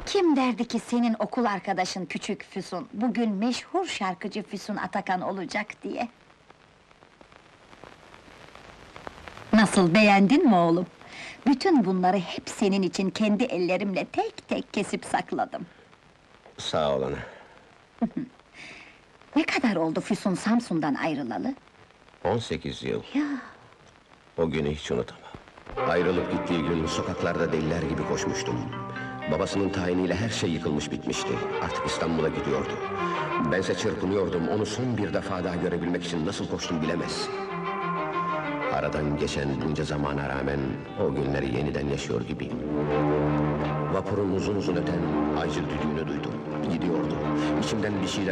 Kim derdi ki senin okul arkadaşın küçük Füsun, bugün meşhur şarkıcı Füsun Atakan olacak diye? Nasıl, beğendin mi oğlum? Bütün bunları hep senin için kendi ellerimle tek tek kesip sakladım. Sağ ol ana. Ne kadar oldu Füsun Samsun'dan ayrılalı? 18 yıl. Ya, O günü hiç unutamam. Ayrılıp gittiği gün sokaklarda deliler gibi koşmuştum. Babasının tayiniyle her şey yıkılmış bitmişti. Artık İstanbul'a gidiyordu. Bense çırpınıyordum, onu son bir defa daha görebilmek için nasıl koştum bilemez. Aradan geçen bunca zamana rağmen o günleri yeniden yaşıyor gibiyim. Vapurun uzun uzun öten aycı düdüğünü duydum. Gidiyordu. İçimden bir şeyler